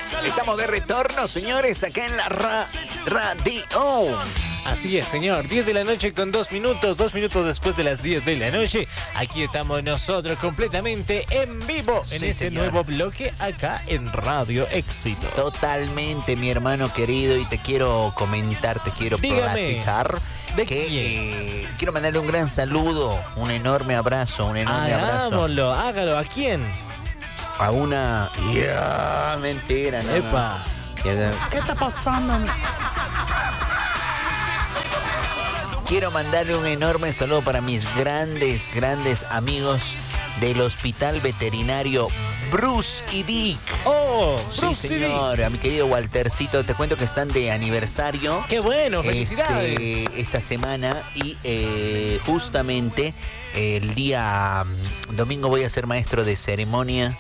Estamos de retorno, señores, acá en la radio. Así es, señor. 10 de la noche con 2 minutos. 2 minutos después de las 10 de la noche. Aquí estamos nosotros completamente en vivo en este nuevo bloque acá en Radio Éxito. Totalmente, mi hermano querido. Y te quiero comentar, te quiero platicar. ¿De que quiero mandarle un gran saludo, un enorme abrazo, Hagámoslo, hágalo. ¿A quién? A una... mentira, ¿no? Epa. ¿Qué está pasando? Quiero mandarle un enorme saludo para mis grandes amigos del Hospital Veterinario Bruce y Dick. ¡Oh! Sí, Bruce señor. Dick. A mi querido Waltercito, te cuento que están de aniversario. ¡Qué bueno! ¡Felicidades! Esta semana y justamente el día domingo voy a ser maestro de ceremonia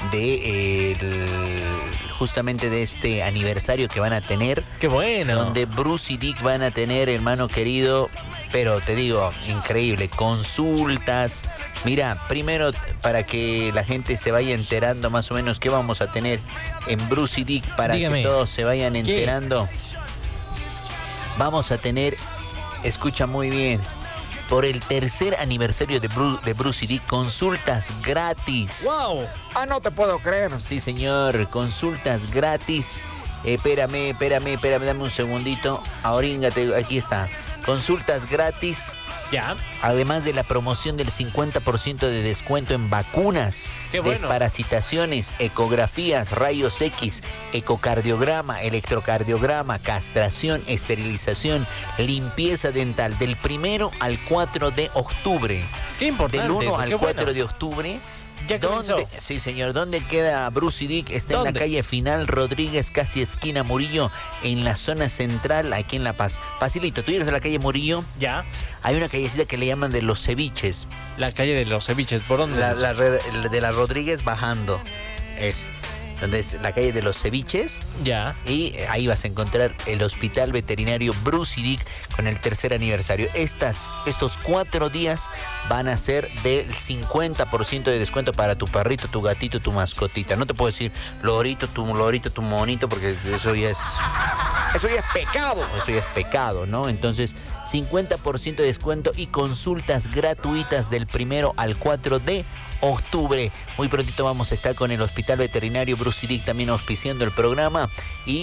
justamente de este aniversario que van a tener. ¡Qué bueno! Donde Bruce y Dick van a tener, hermano querido, pero te digo, increíble, consultas. Mira, primero para que la gente se vaya enterando más o menos qué vamos a tener en Bruce y Dick, para Dígame, que todos se vayan enterando. Vamos a tener, escucha muy bien, por el tercer aniversario de Bruce y Dick, consultas gratis. ¡Wow! No te puedo creer. Sí, señor, consultas gratis. Espérame, dame un segundito. Ahoríngate, aquí está. Consultas gratis. Ya. Además de la promoción del 50% de descuento en vacunas, Qué bueno. Desparasitaciones, ecografías, rayos X, ecocardiograma, electrocardiograma, castración, esterilización, limpieza dental, del 1 al 4 de octubre. Qué importante. Del 1 al 4 bueno. de octubre. Ya comenzó. Sí, señor. ¿Dónde queda Bruce y Dick? Está ¿Dónde? en la calle Final Rodríguez, casi esquina Murillo, en la zona central, aquí en La Paz. Facilito, tú llegas a la calle Murillo. Ya. Hay una callecita que le llaman de los ceviches. La calle de los ceviches, ¿por dónde? De la Rodríguez bajando. Es donde es la calle de los ceviches. Ya. Y ahí vas a encontrar el Hospital Veterinario Bruce y Dick con el tercer aniversario. Estos 4 días van a ser del 50% de descuento para tu perrito, tu gatito, tu mascotita. No te puedo decir lorito, tu monito, porque eso ya es pecado. Eso ya es pecado, ¿no? Entonces, 50% de descuento y consultas gratuitas del 1 al 4 de octubre. Muy prontito vamos a estar con el Hospital Veterinario Bruce y Dick también auspiciando el programa.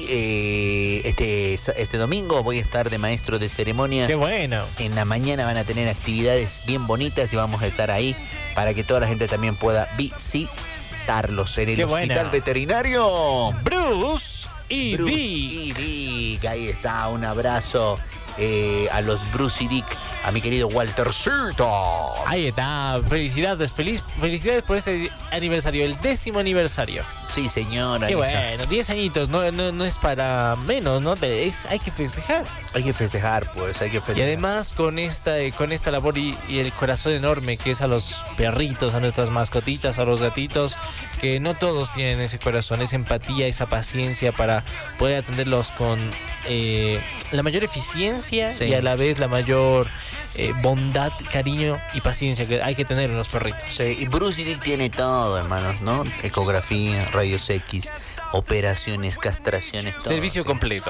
Y este domingo voy a estar de maestro de ceremonia. ¡Qué bueno! En la mañana van a tener actividades bien bonitas y vamos a estar ahí para que toda la gente también pueda visitarlos en el Hospital Veterinario Bruce y Dick. Ahí está, un abrazo a los Bruce y Dick, a mi querido Waltercito. Ahí está, felicidades por este aniversario, el 10º aniversario. Sí, señora. Qué bueno, 10 añitos, no es para menos, ¿no? Hay que festejar. Hay que festejar, pues, hay que festejar. Y además con esta labor y el corazón enorme que es a los perritos, a nuestras mascotitas, a los gatitos, que no todos tienen ese corazón, esa empatía, esa paciencia para poder atenderlos con la mayor eficiencia, sí, y a la vez la mayor bondad, cariño y paciencia que hay que tener en los perritos. Sí, y Bruce y Dick tiene todo, hermanos, ¿no? Ecografía, rayos X, operaciones, castraciones, todo. Servicio completo.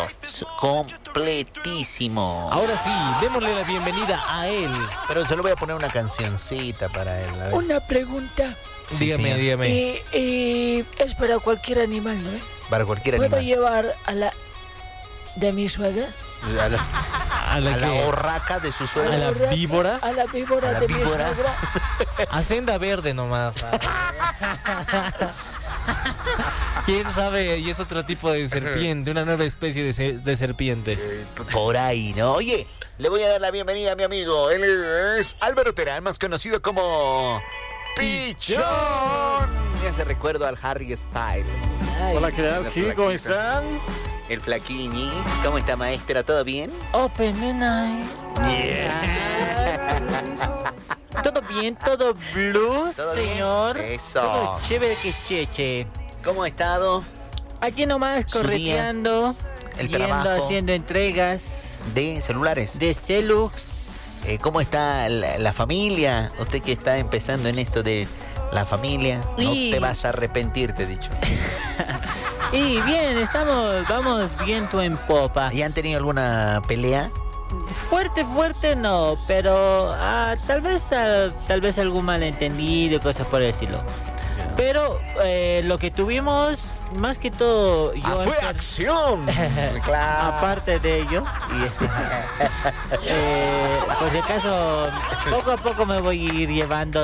Completísimo. Ahora sí, démosle la bienvenida a él. Pero solo voy a poner una cancioncita para él. Una pregunta. Sí, dígame. Es para cualquier animal, ¿no? Para cualquier animal. animal. ¿Puedo llevar a la de mi suegra? A la horraca de su suegra. ¿A la víbora? A la víbora de mi suegra. A senda verde nomás. ¿Quién sabe? Y es otro tipo de serpiente, una nueva especie de serpiente. Por ahí, ¿no? Oye, le voy a dar la bienvenida a mi amigo. Él es Álvaro Terán, más conocido como Pichón. Me hace recuerdo al Harry Styles. Hola, ¿qué tal? Sí, ¿cómo están? El flaquiñi. ¿Cómo está, maestra? ¿Todo bien? Open the night. Yeah. ¿Todo bien? ¿Todo blues, ¿Todo señor? bien? Eso. Todo chévere que cheche. ¿Cómo ha estado? Aquí nomás correteando, el trabajo, haciendo entregas de celulares, de celux. ¿Cómo está la familia? Usted que está empezando en esto de la familia, no te vas a arrepentir, te he dicho. Y bien, vamos viento en popa. ¿Y han tenido alguna pelea? Fuerte no, pero tal vez algún malentendido, cosas por el estilo. Pero lo que tuvimos, más que todo, ¡Fue acción! Claro. Aparte de ello, por si acaso, poco a poco me voy a ir llevando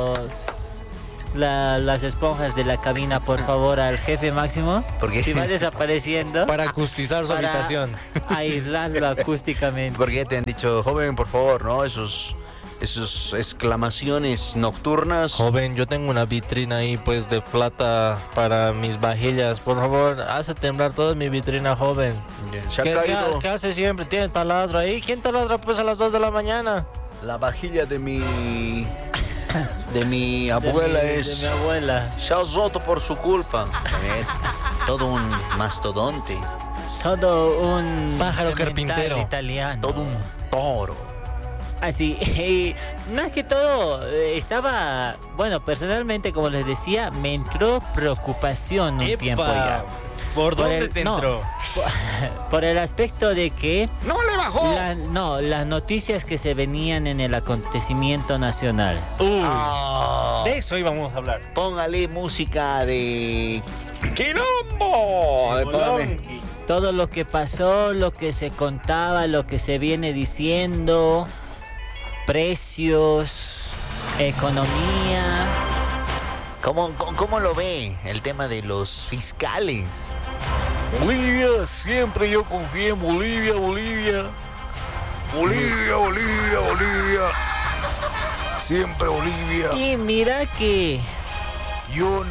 las esponjas de la cabina, por favor, al jefe máximo. ¿Por qué? Si va desapareciendo. Para acustizar su habitación. Aislarlo acústicamente. Porque te han dicho, joven, por favor, ¿no? Esos exclamaciones nocturnas. Joven, yo tengo una vitrina ahí pues de plata para mis vajillas. Por favor, hace temblar toda mi vitrina, joven. Se ha caído. ¿Qué hace siempre? ¿Tiene taladro ahí? ¿Quién taladra pues a las 2 de la mañana? La vajilla de mi abuela de es... mi abuela. Se ha roto por su culpa. Todo un mastodonte. Todo un Pájaro cemental carpintero. italiano. Todo un toro. Así, y más que todo, estaba, bueno, personalmente, como les decía, me entró preocupación un tiempo ya. ¿Por dónde el- te no. entró? Por el aspecto de que ¡No le bajó! las noticias que se venían en el acontecimiento nacional. Uy, Ah, de eso íbamos a hablar. póngale música de... ¡Quilombo! Todo lo que pasó, lo que se contaba, lo que se viene diciendo, precios, economía. ¿Cómo lo ve el tema de los fiscales? Bolivia, siempre yo confié en Bolivia. Bolivia. Siempre Bolivia. Y mira que Yo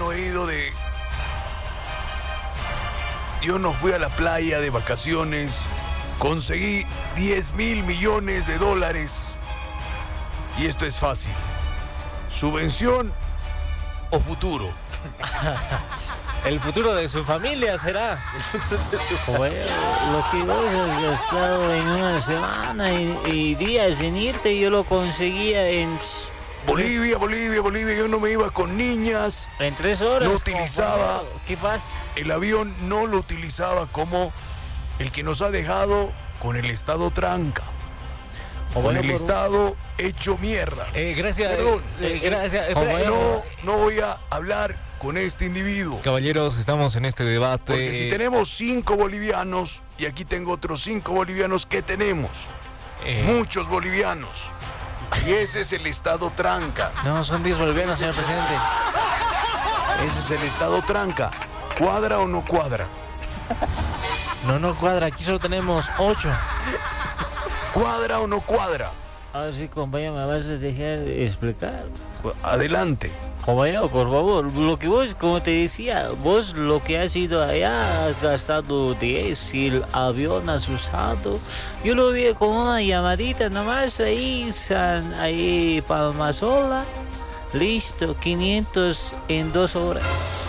no fui a la playa de vacaciones. Conseguí 10.000 millones de dólares. Y esto es fácil. Subvención o futuro. El futuro de su familia será. bueno, lo que vos has gastado en una semana y días en irte, yo lo conseguía en Bolivia. Yo no me iba con niñas. 3 horas. No utilizaba- compañero. ¿Qué pasa? El avión no lo utilizaba como el que nos ha dejado con el estado tranca. Con el estado hecho mierda. Gracias. Perdón. Gracias. Espera, No voy a hablar con este individuo. Caballeros, estamos en este debate. Porque si tenemos 5 bolivianos, y aquí tengo otros 5 bolivianos, ¿qué tenemos? Muchos bolivianos. Y ese es el estado tranca. No, son 10 bolivianos, señor presidente. Ese es el estado tranca. ¿Cuadra o no cuadra? No cuadra, aquí solo tenemos 8. ¿Cuadra o no cuadra? Ahora sí, compañero, me vas a dejar explicar. Adelante. Compañero, por favor, lo que vos, como te decía, vos lo que has ido allá, has gastado 10, si el avión has usado. Yo lo vi con una llamadita nomás ahí Palmasola. Listo, 500 en 2 horas.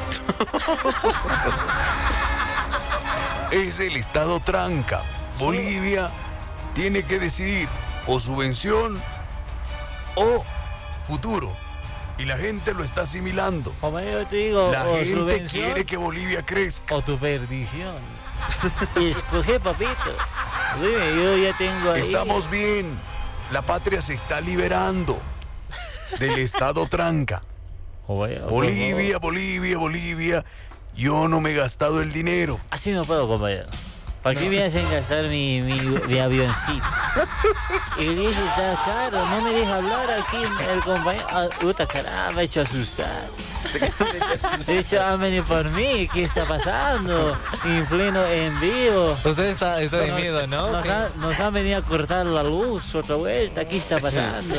Es el estado tranca. Bolivia tiene que decidir o subvención o futuro. Y la gente lo está asimilando. Compañero, te digo, La o gente subvención quiere que Bolivia crezca. o tu perdición. Escoge, papito. Dime, yo ya tengo ahí. Estamos bien. La patria se está liberando del estado tranca. Compañero, por favor. Bolivia. Yo no me he gastado el dinero. Así no puedo, compañero. ¿Para qué me hacen gastar mi avioncito? El dice está caro, no me deja hablar aquí el compañero. Puta caramba, me ha hecho asustar. De hecho, han venido por mí. ¿Qué está pasando? En pleno en vivo. Usted está de miedo, ¿no? Sí. Nos han venido a cortar la luz otra vuelta. ¿Qué está pasando?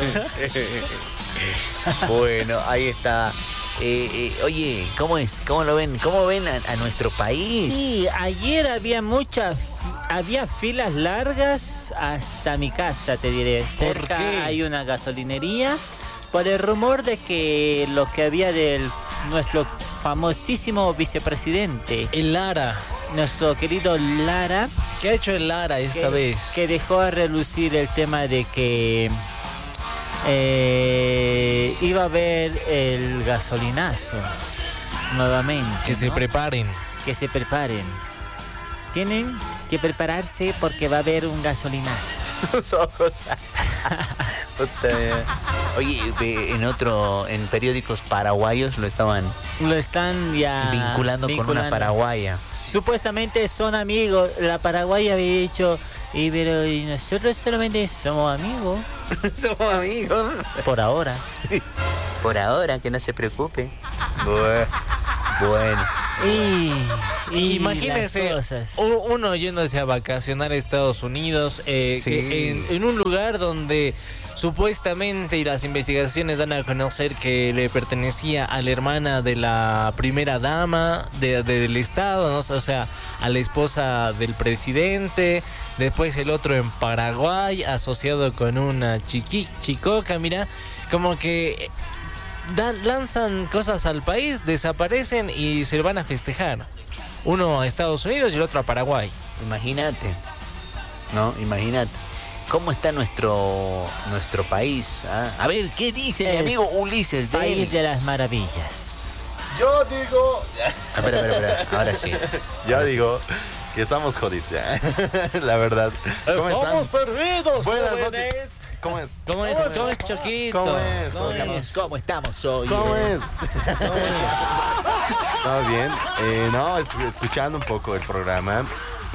Bueno, ahí está. Oye, ¿cómo es? ¿Cómo lo ven? ¿Cómo ven a nuestro país? Sí, ayer había filas largas hasta mi casa, te diré. Cerca qué? hay una gasolinería por el rumor de que lo que había del nuestro famosísimo vicepresidente, El Lara. nuestro querido Lara, ¿Qué ha hecho el Lara esta vez? que dejó a relucir el tema de que iba a haber el gasolinazo nuevamente. Que se ¿no? preparen. que se preparen. Tienen que prepararse porque va a haber un gasolinazo. Sus ojos. Oye, en periódicos paraguayos lo estaban Lo están ya vinculando con una paraguaya. Supuestamente son amigos. La paraguaya había dicho, pero y nosotros solamente somos amigos. Somos amigos. Por ahora. Por ahora, que no se preocupe. Bueno. Y Imagínense las cosas. uno yéndose a vacacionar a Estados Unidos, Sí. en un lugar donde supuestamente y las investigaciones dan a conocer que le pertenecía a la hermana de la primera dama del estado, ¿no? O sea, a la esposa del presidente. Después el otro en Paraguay, asociado con una chicoca, mira, como que lanzan cosas al país, desaparecen y se van a festejar. Uno a Estados Unidos y el otro a Paraguay. Imagínate. No, imagínate. ¿Cómo está nuestro país? ¿Ah? A ver, ¿qué dice mi amigo Ulises de País de las maravillas. Yo digo. Espera. Ahora sí. Yo digo que estamos jodidos. La verdad. ¿Cómo ¡Estamos están? perdidos! Buenas jóvenes! noches. ¿Cómo es? ¿Cómo es Choquito? ¿Cómo es? ¿Cómo estamos hoy? ¿Cómo es? Todo bien. No, escuchando un poco el programa.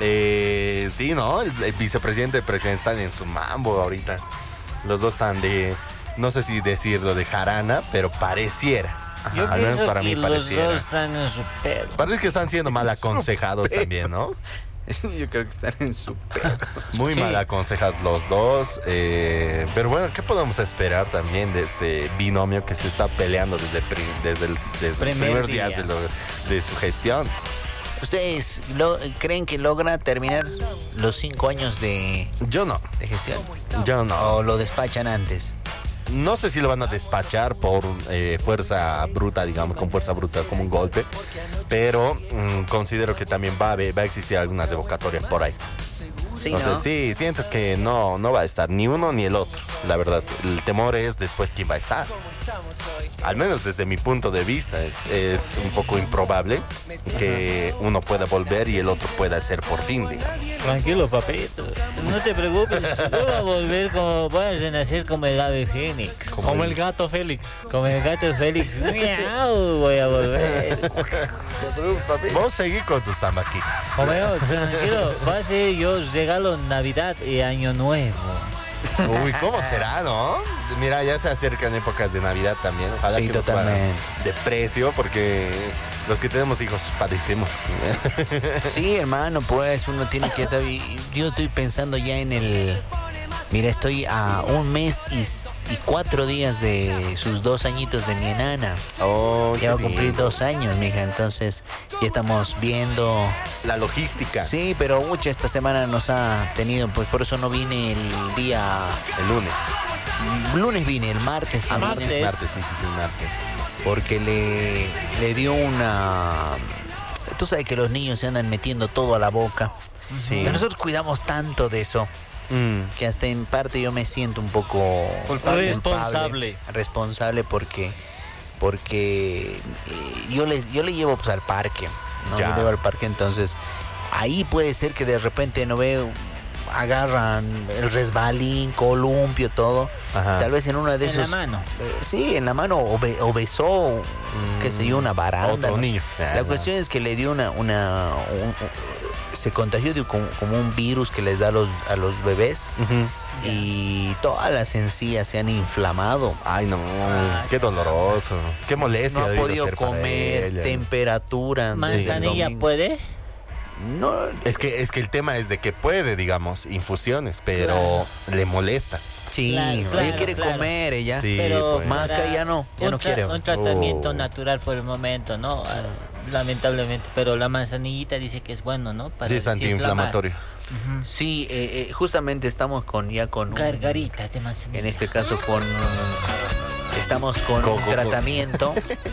Sí, ¿no? El vicepresidente y el presidente están en su mambo ahorita. Los dos están no sé si decirlo de jarana, pero pareciera. Ajá, Yo al menos pienso para mí que los pareciera. dos están en su pedo. Parece que están siendo mal aconsejados también, ¿no? Yo creo que están en su pedo. Muy Sí. mal aconsejados los dos. Pero bueno, ¿qué podemos esperar también de este binomio que se está peleando desde los primeros días día. de su gestión? ¿Ustedes creen que logra terminar los 5 años de Yo no. gestión? Yo no. ¿O lo despachan antes? No sé si lo van a despachar por fuerza bruta, digamos, con fuerza bruta, como un golpe. Pero considero que también va a existir algunas revocatorias por ahí. Sí, Entonces, ¿no? sí, siento que no va a estar ni uno ni el otro. La verdad, el temor es después quién va a estar. Al menos desde mi punto de vista, es un poco improbable que uno pueda volver y el otro pueda ser por fin, digamos. Tranquilo, papito. No te preocupes. Yo voy a volver voy a renacer como el ave fénix. Como el gato Félix. Como el gato Félix. Miau, voy a volver. Vos seguí con tus tambaquitos. Como yo, tranquilo. Va a ser yo regalo Navidad y Año Nuevo. Uy, ¿cómo será, no? Mira, ya se acercan épocas de Navidad también. Ojalá Sí, que nos totalmente. vayan de precio, porque los que tenemos hijos padecemos. Sí, hermano, pues uno tiene que estar... Yo estoy pensando ya en el... Mira, estoy a 1 mes y 4 días de sus 2 añitos de mi enana. Oh, Ya va a qué cumplir lindo. 2 años, mija. Entonces ya estamos viendo... La logística. Sí, pero mucha esta semana nos ha tenido, pues por eso no vine el día... El lunes. Lunes vine, el martes. no vine, martes. Martes, sí, martes. Porque le dio una... Tú sabes que los niños se andan metiendo todo a la boca. Sí. Pero nosotros cuidamos tanto de eso. Que hasta en parte yo me siento un poco responsable porque yo le llevo pues al parque, ¿no? Ya. Yo le llevo al parque, entonces ahí puede ser que de repente no veo, agarran el resbalín, columpio, todo. Ajá. Tal vez en una de En esos. la mano. Sí, en la mano o besó, qué sé yo, una baranda. Otro ¿no? niño. La cuestión es que le dio se contagió de como un virus que les da a los bebés y todas las encías se han inflamado. Ay, no. Qué doloroso. Qué molestia. No ha debió podido ser para comer, ella. temperatura. desde el ¿Manzanilla domingo. puede? No, Es que el tema es de que puede, digamos, infusiones, pero le molesta. sí, Claro, ella quiere claro. comer, ella. Sí, Pero pues. Más que ya no quiere. Un tratamiento Oh. natural por el momento, ¿no? Lamentablemente. Pero la manzanillita dice que es bueno, ¿no? Para Sí, es desinflamar. antiinflamatorio. Sí, justamente estamos con Gargaritas de manzanilla. en este caso estamos con un tratamiento,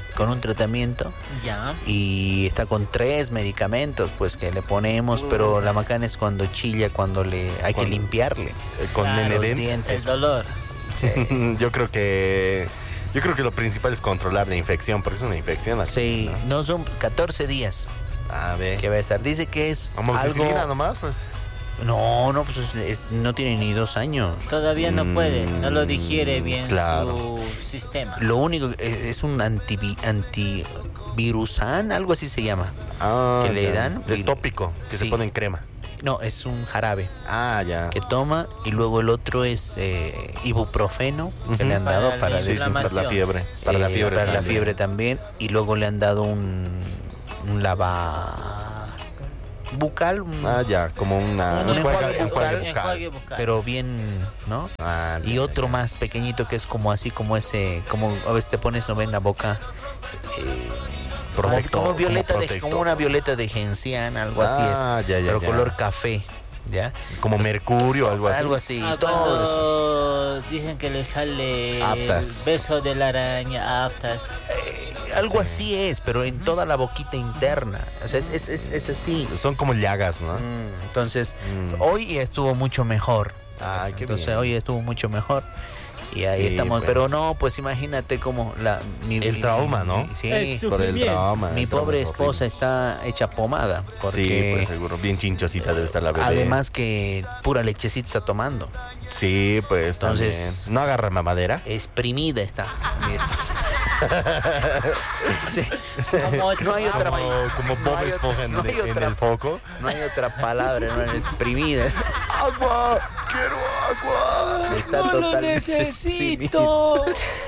Ya. y está con 3 medicamentos pues que le ponemos, pero la macana es cuando chilla, cuando hay que limpiarle Con Claro, los Nenedent. El dientes. dolor. Sí. Yo creo que lo principal es controlar la infección, porque es una infección así. Sí, no son 14 días. A ver. que va a estar. Dice que es Amoxicilina algo... nomás, pues. No, pues no tiene ni 2 años. Todavía no puede, no lo digiere bien claro. su sistema. Lo único es un antivirusan, algo así se llama. Que le dan. Es tópico, que Sí. se pone en crema. No, es un jarabe Ah, ya. que toma, y luego el otro es ibuprofeno que le han Para dado la para Sí, sí, para la inflamación. fiebre. Para la fiebre. para la también. fiebre también, y luego le han dado un lava bucal, Ah, ya, como un enjuague enjuague bucal. bucal. Enjuague bucal. pero bien, ¿no? Ah, Y ya, otro ya. más pequeñito que es como así, como ese, como a veces te pones, no ven la boca, Protector, como violeta, como de, protector. como una violeta de genciana, algo así es, Ah, ya, pero ya. color café, ¿ya? Como mercurio, algo así. Algo así, Ah, todo eso. cuando dicen que le sale Aptas. el beso de la araña, aptas. Algo así es, pero en toda la boquita interna. O sea, es así. Son como llagas, ¿no? Entonces, Mm. hoy estuvo mucho mejor. Ay, qué Entonces, bien. hoy estuvo mucho mejor. Y ahí Sí, estamos. pues. Pero no, pues imagínate cómo El trauma, ¿no? Sí. Por el trauma. Mi el trauma pobre es esposa horrible. está hecha pomada. Porque Sí, pues seguro. Bien chinchosita debe estar la bebé. además que pura lechecita está tomando. Sí, pues Entonces- también. ¿No agarra mamadera? Exprimida está. Mira. Sí. Como- No hay otra Como no Bob hay Esponja no hay en otra- el foco. No hay otra palabra, no es exprimida. ¡Agua! ¡Quiero agua! Está ¡No lo totalmente necesito!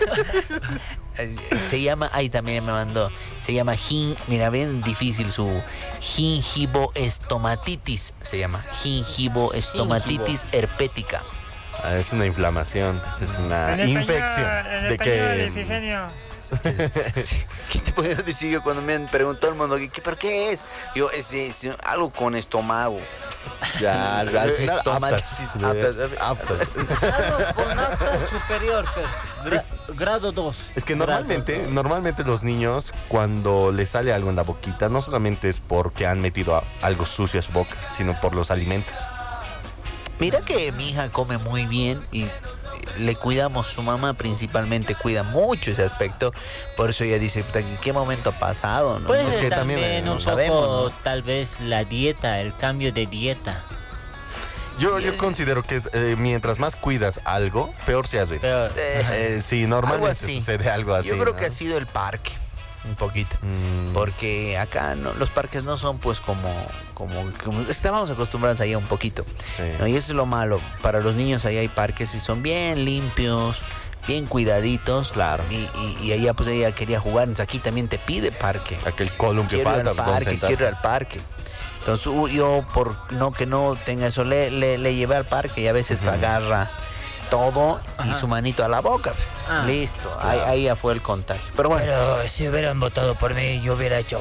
Se llama, ahí también me mandó, se llama mira, bien difícil su gingivoestomatitis, se llama gingivoestomatitis herpética. Ah, es una inflamación, es una infección. De que ¿Qué te puedo decir yo cuando me han preguntado el mundo, ¿pero qué es? Yo, es algo con estómago. ya, al final Estomatitis, aptas. Algo con apta superior, pero grado 2. Es que normalmente los niños, cuando les sale algo en la boquita, no solamente es porque han metido algo sucio a su boca, sino por los alimentos. Mira que mi hija come muy bien y le cuidamos, su mamá principalmente cuida mucho ese aspecto, por eso ella dice, "Puta, ¿en qué momento ha pasado?" ¿no? Puede Es ser que también también, un no poco, sabemos, ¿no? tal vez la dieta, el cambio de dieta. Yo considero que es, mientras más cuidas algo, peor se hace. Pero Sí, Algo normalmente así. sucede algo así. Yo creo ¿no? que ha sido el parque, un poquito. Mm, Porque acá los parques no son pues como estábamos acostumbrados allá un poquito. sí. ¿No? Y eso es lo malo. Para los niños allá hay parques y son bien limpios, bien cuidaditos. Claro. Y allá pues ella quería jugar. Entonces aquí también te pide parque. Aquel columpio Quiero ir falta, al pues, ¿dónde parque, sentarse? quiero ir al parque. Entonces yo por no que no tenga eso, le llevé al parque y a veces agarra todo y su manito a la boca. Ah, Listo, ahí ya fue el contagio. Pero bueno. pero si hubieran votado por mí, yo hubiera hecho.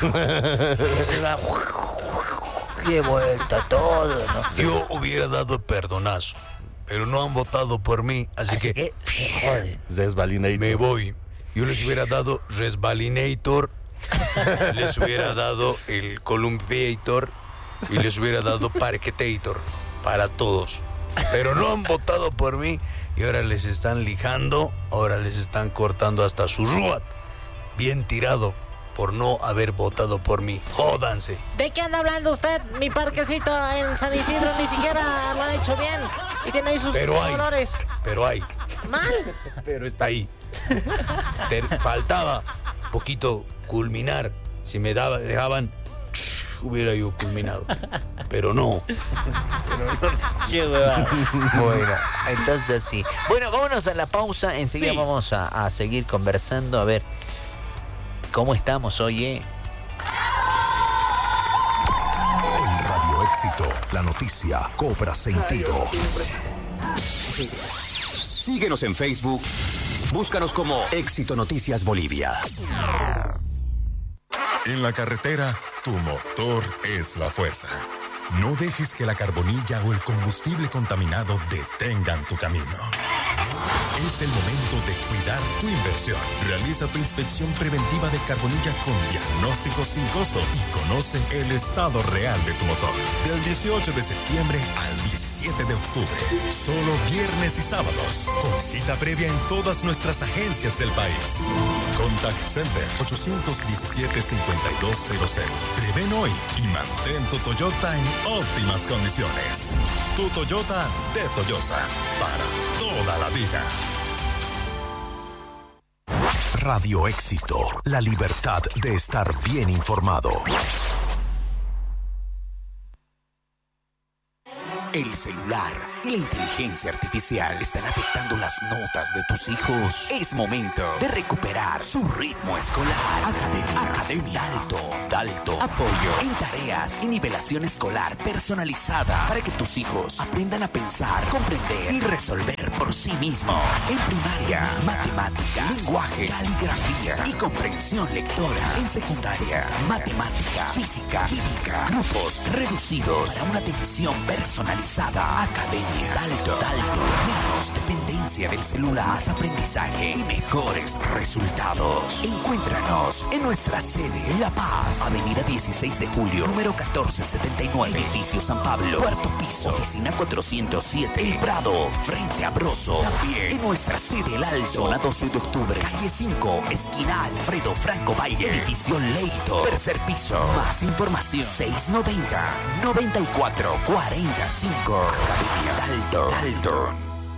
De vuelta todo, ¿no? Yo hubiera dado el perdonazo, pero no han votado por mí, así, Así que que se joden. Desvalinator. me voy. Yo les hubiera dado Resbalinator, les hubiera dado el Columbiator y les hubiera dado Parquetator para todos. Pero no han votado por mí y ahora les están lijando, ahora les están cortando hasta su ruat. Bien tirado por no haber votado por mí. Jódanse. ¿De qué anda hablando usted? Mi parquecito en San Isidro ni siquiera lo han hecho bien. Y tiene ahí sus Pero hay. colores. Pero hay. Mal. Pero está ahí. Faltaba poquito culminar. Si me dejaban, hubiera yo culminado. Pero no. Qué huevada. Bueno, entonces sí. Bueno, vámonos a la pausa. Enseguida Sí. vamos a seguir conversando. A ver cómo estamos, oye. En Radio Éxito, la noticia cobra sentido. Síguenos en Facebook. Búscanos como Éxito Noticias Bolivia. En la carretera, tu motor es la fuerza. No dejes que la carbonilla o el combustible contaminado detengan tu camino. Es el momento de cuidar tu inversión. Realiza tu inspección preventiva de carbonilla con diagnóstico sin costo y conoce el estado real de tu motor. Del 18 de septiembre al 17 17 de octubre. Solo viernes y sábados. Con cita previa en todas nuestras agencias del país. Contact Center 817-5200. Preven hoy y mantén tu Toyota en óptimas condiciones. Tu Toyota de Toyosa. Para toda la vida. Radio Éxito, la libertad de estar bien informado. El celular y la inteligencia artificial están afectando las notas de tus hijos. Es momento de recuperar su ritmo escolar. Academia Dalto. Apoyo en tareas y nivelación escolar personalizada para que tus hijos aprendan a pensar, comprender y resolver por sí mismos. En primaria, matemática, lenguaje, caligrafía y comprensión lectora. En secundaria, matemática, física, química, grupos reducidos para una atención personalizada. Academia Dalto. Menos dependencia del celular, más aprendizaje y mejores resultados. Encuéntranos en nuestra sede en La Paz, Avenida 16 de Julio, número 1479, Edificio San Pablo, cuarto piso, oficina 407, El Prado, frente a Broso. También en nuestra sede El Alto, zona 12 de octubre, calle 5, esquina Alfredo Franco Valle, edificio Leito, tercer piso. Más información 690-9445. Academia Dalto.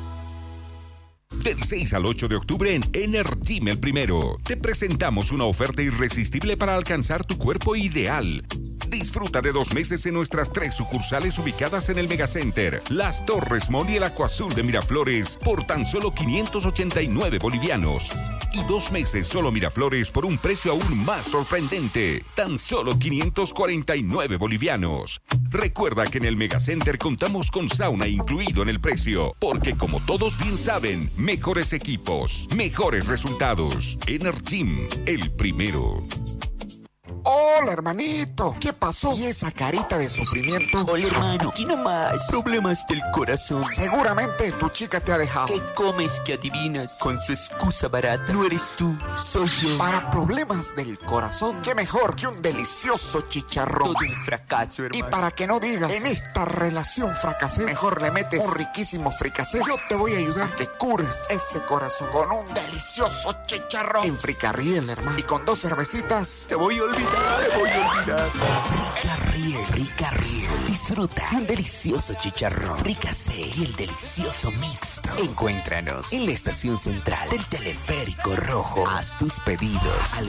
Del 6 al 8 de octubre en Energym El Primero, te presentamos una oferta irresistible para alcanzar tu cuerpo ideal. Disfruta de 2 meses en nuestras 3 sucursales ubicadas en el Megacenter, Las Torres Mall y el Acuazul de Miraflores por tan solo 589 bolivianos. Y 2 meses solo Miraflores por un precio aún más sorprendente, tan solo 549 bolivianos. Recuerda que en el Megacenter contamos con sauna incluido en el precio, porque como todos bien saben, mejores equipos, mejores resultados. Energym El Primero. Hola, hermanito. ¿Qué pasó? ¿Y esa carita de sufrimiento? Hola, hermano. Aquí nomás. Problemas del corazón. Seguramente tu chica te ha dejado. ¿Qué comes que adivinas? Con su excusa barata. No eres tú, soy yo. Para problemas del corazón, ¿qué mejor que un delicioso chicharrón? Todo un fracaso, hermano. Y para que no digas, en esta relación fracasé, mejor le metes un riquísimo fricasé. Yo te voy a ayudar a que cures ese corazón con un delicioso chicharrón. En Fricarriel, hermano. Y con 2 cervecitas, te voy a olvidar. Fricarriel. Disfruta un delicioso chicharrón, fricasé y el delicioso mixto. Encuéntranos en la estación central del Teleférico Rojo. Haz tus pedidos al